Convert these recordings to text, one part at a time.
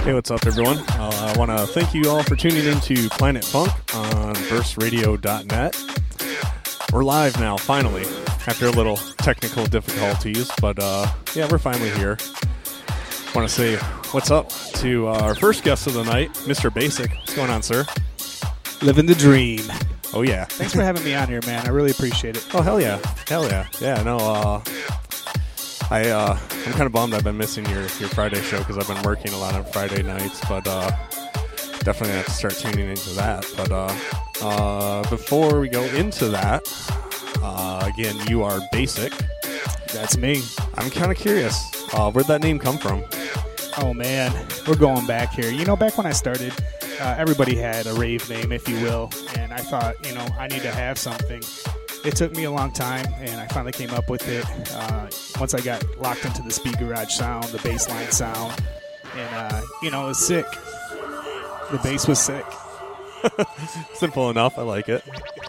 Hey, what's up, everyone? I want to thank you all for tuning into Planet Funk on burstradio.net. We're live now, finally, after a little technical difficulties, but yeah, we're finally here. Want to say what's up to our first guest of the night, Mr. Basic. What's going on, sir? Living the dream. Oh, yeah. Thanks for having me on here, man. I really appreciate it. Oh, hell yeah. Hell yeah. Yeah, no, I'm kind of bummed I've been missing your Friday show because I've been working a lot on Friday nights, but definitely have to start tuning into that. But before we go into that, again, you are Basic. That's me. I'm kind of curious, where'd that name come from? Oh, man. We're going back here. You know, back when I started, everybody had a rave name, if you will, and I thought, you know, I need to have something. It took me a long time, and I finally came up with it once I got locked into the Speed Garage sound, the bass line sound, and, you know, it was sick. The bass was sick. Simple enough. I like it.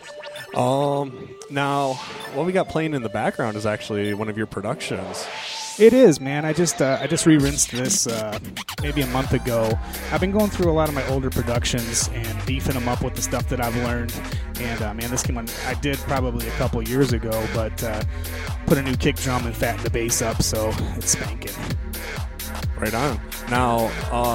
Now, what we got playing in the background is actually one of your productions. It is, man. I just re-rinsed this maybe a month ago. I've been going through a lot of my older productions and beefing them up with the stuff that I've learned. And, man, this came on, I did probably a couple years ago, but put a new kick drum and fattened the bass up, so it's spanking. Right on. Now,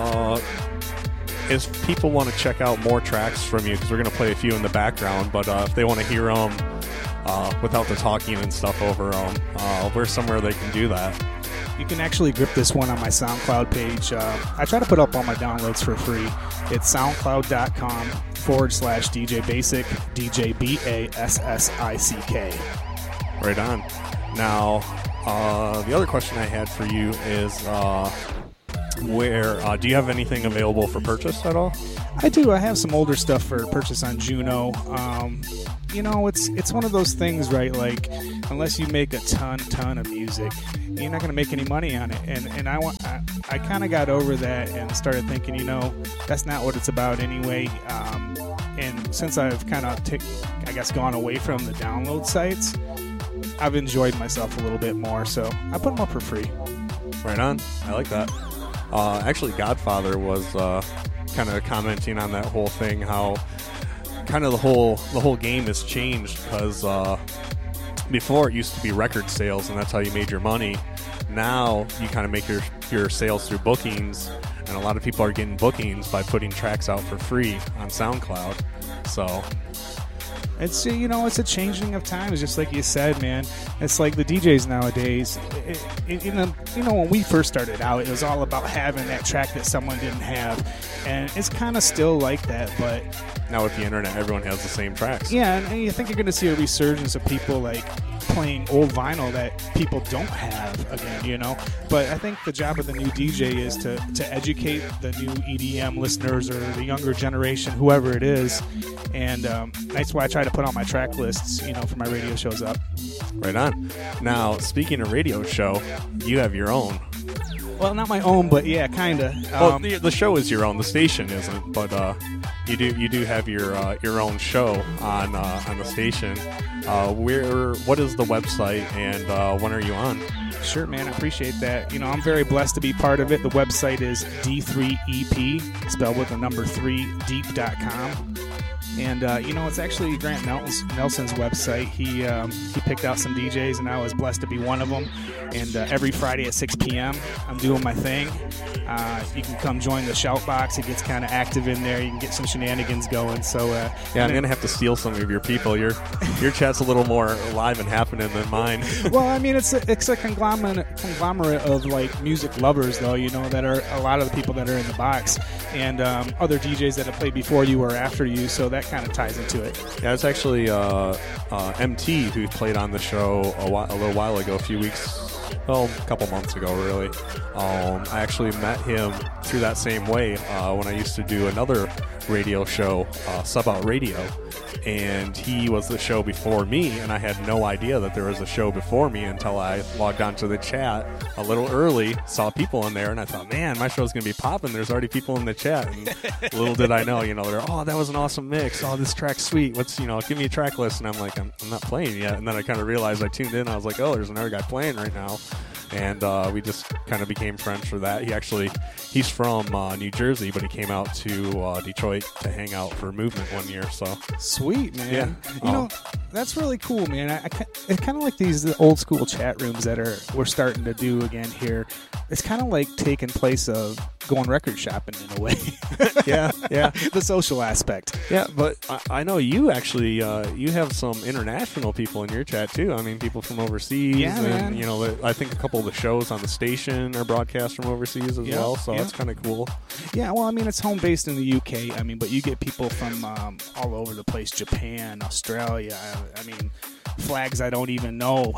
if people want to check out more tracks from you, because we're going to play a few in the background, but if they want to hear them without the talking and stuff over them, where's somewhere they can do that? You can actually grip this one on my SoundCloud page. I try to put up all my downloads for free. It's soundcloud.com/DJ Basic, DJ BASSICK. Right on. Now, the other question I had for you is, where do you have anything available for purchase at all? I do. I have some older stuff for purchase on Juno. You know, it's one of those things, right? Like, unless you make a ton of music, you're not going to make any money on it. And I kind of got over that and started thinking, you know, that's not what it's about anyway. And since I've kind of, gone away from the download sites, I've enjoyed myself a little bit more. So I put them up for free. Right on. I like that. Actually, Godfather was kind of commenting on that whole thing, how kind of the whole game has changed, because before it used to be record sales and that's how you made your money. Now you kind of make your sales through bookings, and a lot of people are getting bookings by putting tracks out for free on SoundCloud. So it's, you know, it's a changing of times, just like you said, man. It's like the DJs nowadays. You know, when we first started out, it was all about having that track that someone didn't have, and it's kind of still like that. But now with the internet, everyone has the same tracks. Yeah, and you think you're going to see a resurgence of people like playing old vinyl that people don't have again, you know. But I think the job of the new DJ is to educate the new EDM listeners or the younger generation, whoever it is. And that's why I try to put all my track lists, you know, for my radio shows up. Right on. Now, speaking of radio show, you have your own. Well, not my own, but yeah, kind of. Well, the show is your own. The station isn't, but you do have your own show on the station. What is the website, and when are you on? Sure, man. I appreciate that. You know, I'm very blessed to be part of it. The website is D3EP, spelled with the number 3, deep.com. And, you know, it's actually Grant Nelson's website. He picked out some DJs, and I was blessed to be one of them. And every Friday at 6 p.m., I'm doing my thing. You can come join the shout box. It gets kind of active in there. You can get some shenanigans going. So yeah, I'm going to have to steal some of your people. Your chat's a little more alive and happening than mine. Well, I mean, it's a conglomerate of, like, music lovers, though, you know, that are a lot of the people that are in the box. And other DJs that have played before you or after you, so that kind of ties into it. Yeah, it's actually MT who played on the show a little while ago, a couple months ago, really. I actually met him through that same way when I used to do another radio show, Sub Out Radio, and he was the show before me, and I had no idea that there was a show before me until I logged onto the chat a little early, saw people in there, and I thought, man, my show's going to be popping. There's already people in the chat. And little did I know, you know, they're, oh, that was an awesome mix. Oh, this track's sweet. What's, you know, give me a track list. And I'm like, I'm not playing yet. And then I kind of realized I tuned in. I was like, oh, there's another guy playing right now. And we just kind of became friends for that. He actually he's from New Jersey, but he came out to Detroit to hang out for Movement one year. So sweet, man. Yeah. You know, that's really cool, man. It's kind of like these old school chat rooms that we're starting to do again here. It's kind of like taking place of going record shopping in a way. yeah. The social aspect. Yeah, but I know you actually you have some international people in your chat too. I mean, people from overseas. Yeah, and, man. You know, I think a couple of the shows on the station are broadcast from overseas as well. So that's kind of cool. Yeah, well, I mean, it's home based in the UK. I mean, but you get people from all over the place: Japan, Australia. I mean, flags I don't even know.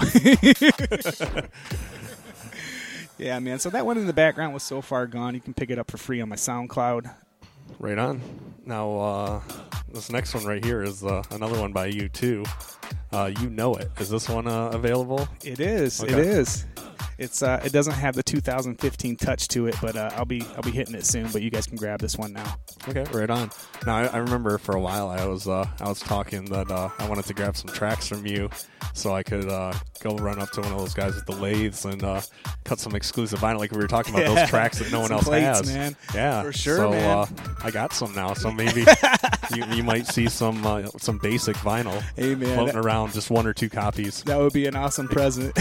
Yeah, man. So that one in the background was So Far Gone. You can pick it up for free on my SoundCloud. Right on. Now, this next one right here is another one by you too. You Know It. Is this one available? It is. Okay. It is. It's it doesn't have the 2015 touch to it, but I'll be hitting it soon. But you guys can grab this one now. Okay, right on. Now I remember for a while I was talking that I wanted to grab some tracks from you, so I could go run up to one of those guys with the lathes and cut some exclusive vinyl, like we were talking about those tracks that no one else plates, has. Man. Yeah, for sure. So man. I got some now, so maybe you might see some basic vinyl floating around, just one or two copies. That would be an awesome present.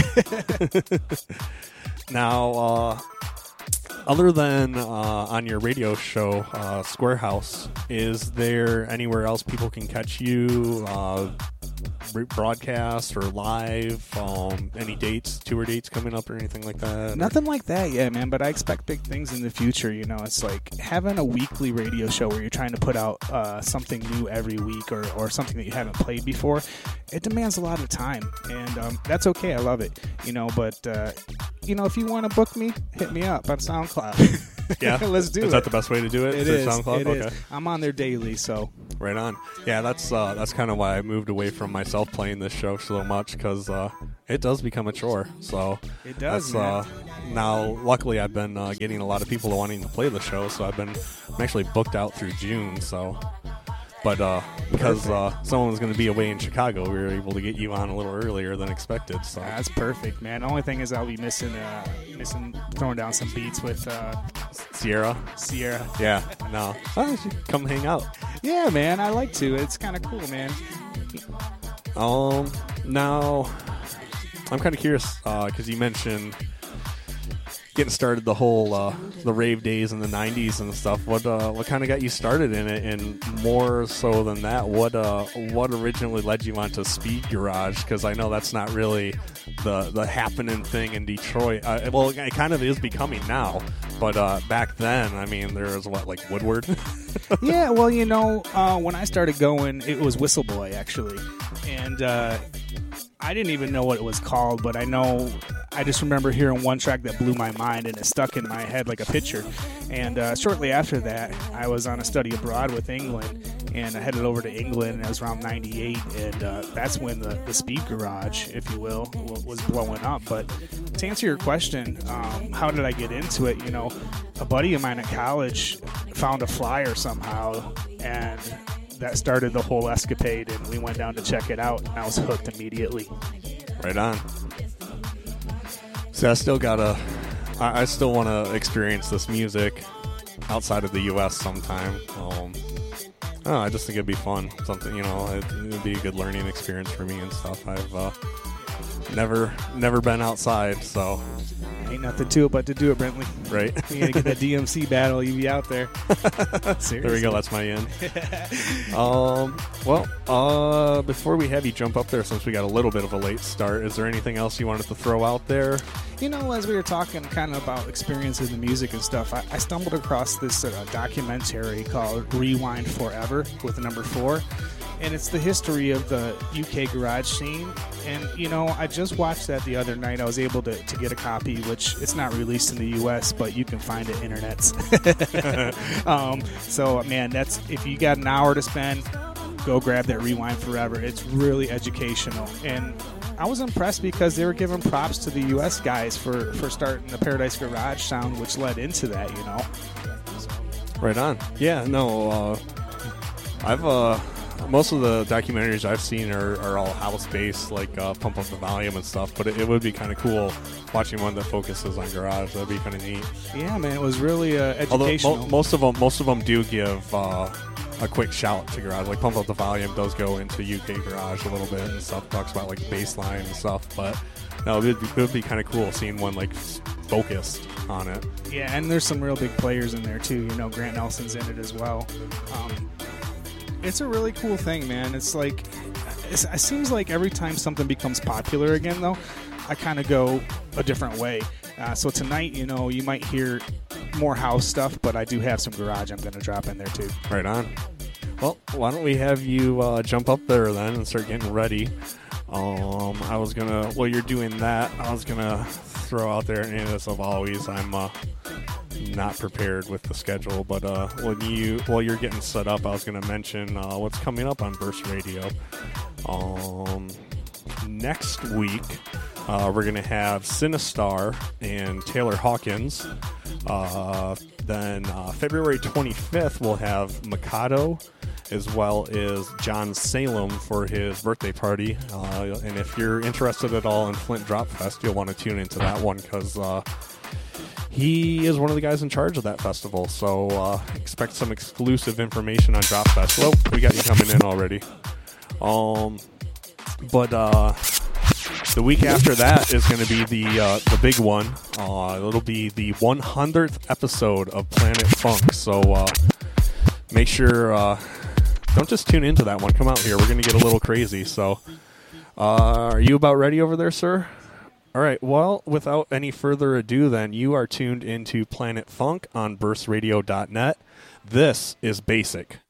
Now, other than on your radio show, Square House, is there anywhere else people can catch you? Broadcast or live? Any dates, tour dates coming up or anything like that? Nothing like that yet, man, but I expect big things in the future. You know, it's like having a weekly radio show where you're trying to put out something new every week or something that you haven't played before. It demands a lot of time, and that's okay. I love it, you know, but you know, if you want to book me, hit me up on SoundCloud. Yeah, let's do it. Is that the best way to do it? It is. SoundCloud? It okay. is. I'm on there daily, so. Right on. Yeah, that's kind of why I moved away from myself playing this show so much, because it does become a chore. So it does. Now, luckily, I've been getting a lot of people wanting to play the show, so I'm actually booked out through June. So, but because someone was going to be away in Chicago, we were able to get you on a little earlier than expected. So that's perfect, man. The only thing is I'll be missing throwing down some beats with Sierra. Yeah. No. Come hang out. Yeah, man. I like to. It's kind of cool, man. Now, I'm kind of curious because you mentioned getting started the whole the rave days in the 90s and stuff. What kind of got you started in it, and more so than that, what originally led you onto Speed Garage? Because I know that's not really the happening thing in Detroit. Well, it kind of is becoming now, but back then, I mean, there was like Woodward. Yeah, well, you know, when I started going, it was Whistle Boy actually, and I didn't even know what it was called, but I just remember hearing one track that blew my mind, and it stuck in my head like a picture. And shortly after that, I was on a study abroad with England, and I headed over to England, and it was around 98, and that's when the Speed Garage, if you will, was blowing up. But to answer your question, how did I get into it? You know, a buddy of mine at college found a flyer somehow, and that started the whole escapade, and we went down to check it out, and I was hooked immediately. Right on. See, I still want to experience this music outside of the U.S. sometime. I just think it'd be fun. Something, you know, it would be a good learning experience for me and stuff. I've never been outside, so ain't nothing to it but to do it, Brentley. Right. You gotta get that DMC battle. You be out there. Seriously. There we go. That's my in. Before we have you jump up there, since we got a little bit of a late start, is there anything else you wanted to throw out there? You know, as we were talking kind of about experiences in music and stuff, I stumbled across this documentary called Rewind Forever with the number 4. And it's the history of the UK garage scene. And, you know, I just watched that the other night. I was able to get a copy, which it's not released in the U.S., but you can find it internets. So, man, that's if you got an hour to spend, go grab that Rewind Forever. It's really educational. And I was impressed because they were giving props to the U.S. guys for starting the Paradise Garage sound, which led into that, you know. Right on. Yeah, no, most of the documentaries I've seen are all house-based, like Pump Up the Volume and stuff, but it would be kind of cool watching one that focuses on garage. That'd be kind of neat. Yeah, man, it was really educational. Although most of them do give a quick shout to garage. Like Pump Up the Volume does go into UK garage a little bit and stuff. Talks about like bass line and stuff. But no, it would be kind of cool seeing one like focused on it. Yeah, and there's some real big players in there too. Grant Nelson's in it as well. It's a really cool thing, man. It's like it seems like every time something becomes popular again, though, I kind of go a different way. So tonight, you might hear more house stuff, but I do have some garage I'm going to drop in there too. Right on. Well, why don't we have you jump up there then and start getting ready? While you're doing that, I was gonna throw out there, and as of always, I'm not prepared with the schedule, but while you're getting set up, I was gonna mention what's coming up on Burst Radio. Next week, we're gonna have Sinistar and Taylor Hawkins. Then February 25th, we'll have Mikado, as well as John Salem for his birthday party. And if you're interested at all in Flint Drop Fest, you'll want to tune into that one because he is one of the guys in charge of that festival. So expect some exclusive information on Drop Fest. Well, we got you coming in already. But the week after that is going to be the big one. It'll be the 100th episode of Planet Funk. So make sure... don't just tune into that one. Come out here. We're going to get a little crazy. So, are you about ready over there, sir? All right. Well, without any further ado, then, you are tuned into Planet Funk on burstradio.net. This is Basic.